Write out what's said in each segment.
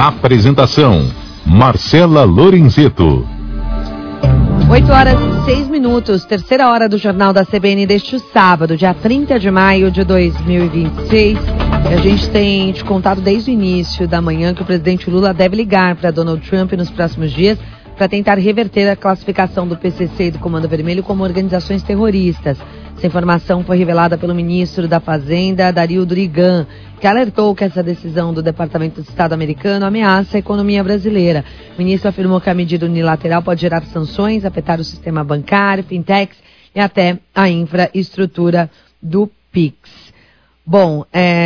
Apresentação: Marcela Lorenzeto. 8h06, terceira hora do Jornal da CBN deste sábado, dia 30 de maio de 2026. E a gente tem te contado desde o início da manhã que o presidente Lula deve ligar para Donald Trump nos próximos dias para tentar reverter a classificação do PCC e do Comando Vermelho como organizações terroristas. Essa informação foi revelada pelo ministro da Fazenda, Dario Durigan, que alertou que essa decisão do Departamento de Estado americano ameaça a economia brasileira. O ministro afirmou que a medida unilateral pode gerar sanções, afetar o sistema bancário, fintechs e até a infraestrutura do PIX. Bom,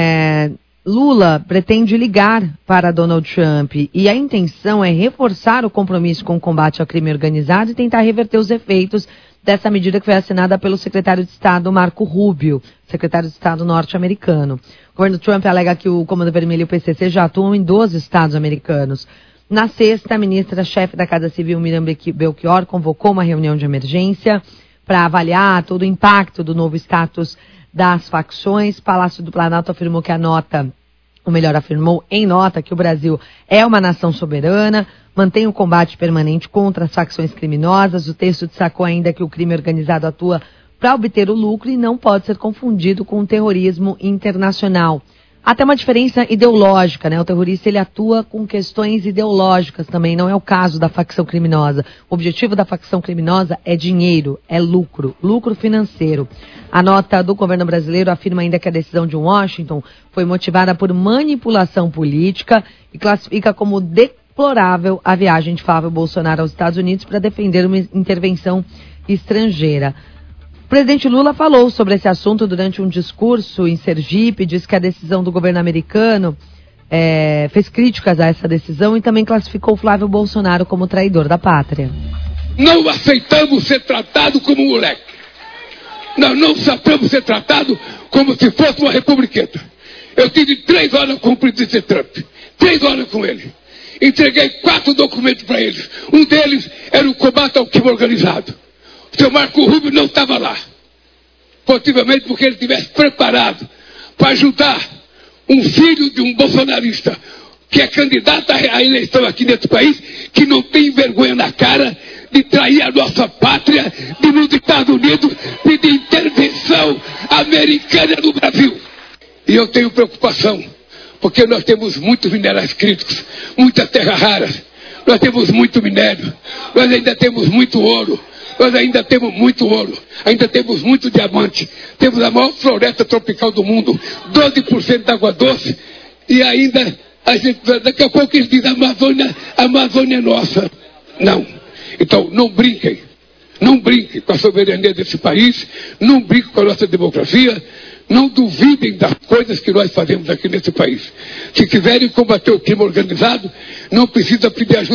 Lula pretende ligar para Donald Trump e a intenção é reforçar o compromisso com o combate ao crime organizado e tentar reverter os efeitos dessa medida que foi assinada pelo secretário de Estado Marco Rubio, secretário de Estado norte-americano. O governo Trump alega que o Comando Vermelho e o PCC já atuam em 12 estados americanos. Na sexta, a ministra-chefe da Casa Civil, Miriam Belchior, convocou uma reunião de emergência para avaliar todo o impacto do novo status das facções. Palácio do Planalto afirmou afirmou em nota que o Brasil é uma nação soberana, mantém o combate permanente contra as facções criminosas. O texto destacou ainda que o crime organizado atua para obter o lucro e não pode ser confundido com o terrorismo internacional. Há até uma diferença ideológica, né? O terrorista, ele atua com questões ideológicas também, não é o caso da facção criminosa. O objetivo da facção criminosa é dinheiro, é lucro financeiro. A nota do governo brasileiro afirma ainda que a decisão de Washington foi motivada por manipulação política e classifica como deplorável a viagem de Flávio Bolsonaro aos Estados Unidos para defender uma intervenção estrangeira. O presidente Lula falou sobre esse assunto durante um discurso em Sergipe, disse que a decisão do governo americano fez críticas a essa decisão e também classificou Flávio Bolsonaro como traidor da pátria. Não aceitamos ser tratado como moleque. Nós não aceitamos ser tratado como se fosse uma republiqueta. Eu tive 3 horas com o presidente Trump, 3 horas com ele. Entreguei 4 documentos para eles. Um deles era o combate ao crime organizado. O seu Marco Rubio não estava lá. Possivelmente porque ele estivesse preparado para ajudar um filho de um bolsonarista que é candidato à eleição aqui nesse país, que não tem vergonha na cara de trair a nossa pátria, de nos Estados Unidos, pedir intervenção americana no Brasil. E eu tenho preocupação, porque nós temos muitos minerais críticos, muitas terras raras, nós temos muito minério, nós ainda temos muito ouro. Nós ainda temos muito ouro, ainda temos muito diamante, temos a maior floresta tropical do mundo, 12% de água doce, e ainda, daqui a pouco eles dizem, a Amazônia é nossa. Não. Então, não brinquem com a soberania desse país, não brinquem com a nossa democracia, não duvidem das coisas que nós fazemos aqui nesse país. Se quiserem combater o crime organizado, não precisa pedir ajuda